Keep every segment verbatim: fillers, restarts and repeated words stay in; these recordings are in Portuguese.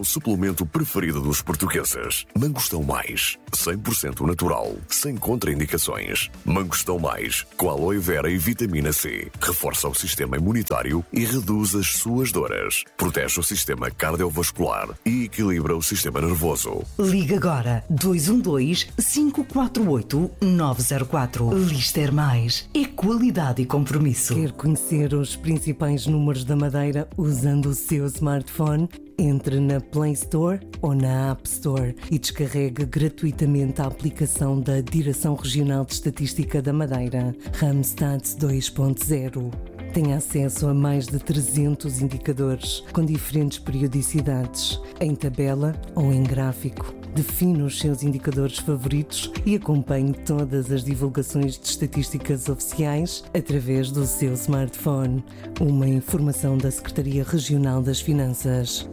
suplemento preferido dos portugueses. Mangostão Mais, cem por cento natural, sem contraindicações. Mangostão Mais, com aloe vera e vitamina C. Reforça o sistema imunitário e reduz as suas dores. Protege o sistema cardiovascular e equilibra o sistema nervoso. Liga agora dois um dois, cinco quatro oito, nove zero quatro. Lister Mais é qualidade e compromisso. Quer conhecer os principais números da Madeira usando o seu smartphone? Entre na Play Store ou na App Store e descarregue gratuitamente a aplicação da Direção Regional de Estatística da Madeira, Randstad dois ponto zero. Tem acesso a mais de trezentos indicadores com diferentes periodicidades, em tabela ou em gráfico. Define os seus indicadores favoritos e acompanhe todas as divulgações de estatísticas oficiais através do seu smartphone. Uma informação da Secretaria Regional das Finanças.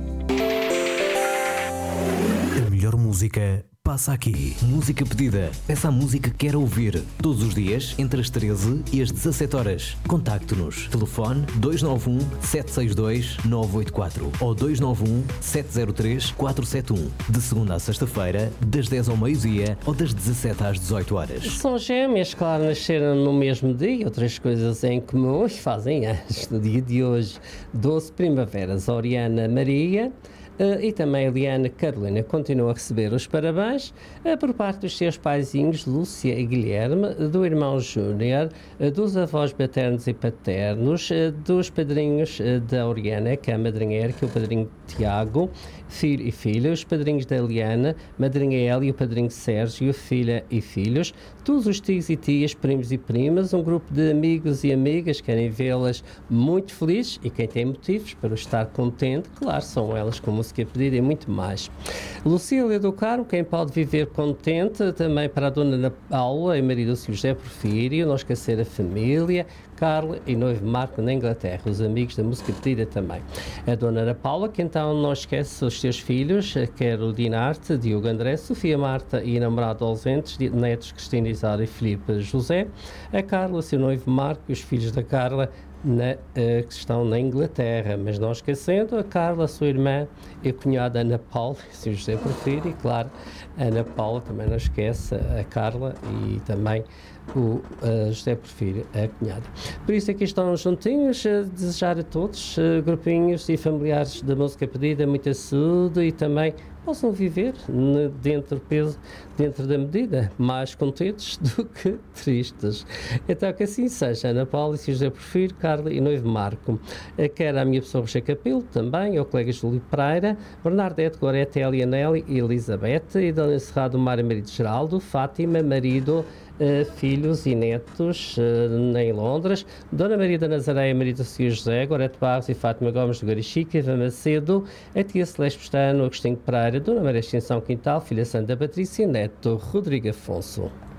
A melhor música passa aqui. Música pedida. Peça a música que quer ouvir. Todos os dias, entre as treze e as dezassete horas. Contacte-nos. Telefone dois nove um, sete seis dois, nove oito quatro ou dois nove um, sete zero três, quatro sete um. De segunda a sexta-feira, das dez ao meio-dia ou das dezassete às dezoito horas. São gêmeas, claro, nasceram no mesmo dia. Outras coisas em comum fazem anos. No dia de hoje, doze primaveras. Oriana Maria... Uh, e também a Eliana Carolina continua a receber os parabéns uh, por parte dos seus paizinhos Lúcia e Guilherme, do irmão Júnior, uh, dos avós maternos e paternos, uh, dos padrinhos uh, da Oriana, que é a madrinha Erika, o padrinho Tiago, filho e filha, os padrinhos da Eliana, madrinha Elia, o padrinho Sérgio, filha e filhos, todos os tios e tias, primos e primas, um grupo de amigos e amigas que querem vê-las muito felizes e quem tem motivos para estar contente, claro, são elas com música pedida e muito mais. Lucília do Carmo, quem pode viver contente, também para a dona Ana Paula e marido José Porfírio, não esquecer a família, Carla e noivo Marco na Inglaterra, os amigos da música pedida também. A dona Ana Paula, que então não esquece os seus filhos, quer o Dinarte, Diogo André, Sofia Marta e namorado ausentes, netos Cristina Isara e Filipe José, a Carla, seu noivo Marco e os filhos da Carla, Na, uh, que estão na Inglaterra, mas não esquecendo a Carla, a sua irmã e a cunhada Ana Paula, se o José preferir, e claro, a Ana Paula também não esquece a Carla e também o uh, José Porfírio, a cunhada. Por isso aqui estão juntinhos, a desejar a todos, uh, grupinhos e familiares da música pedida, muita saúde e também possam viver dentro, peso, dentro da medida, mais contentes do que tristes. Então que assim seja, Ana Paula e José Porfírio, Carla e noivo Marco. Quer a minha pessoa Rocha Capelo, também, ao colega Júlio Pereira, Bernardete, Gorete, Elianelli e Elizabeth, e Dona Encerrado, Mário Marido Geraldo, Fátima, marido, Uh, filhos e netos uh, em Londres, Dona Maria da Nazaré, marido Sr. José, Gorete Barros e Fátima Gomes do Garichica, Eva Macedo, a tia Celeste Pestano, Agostinho Pereira, Dona Maria Extensão Quintal, filha Santa Patrícia e neto Rodrigo Afonso.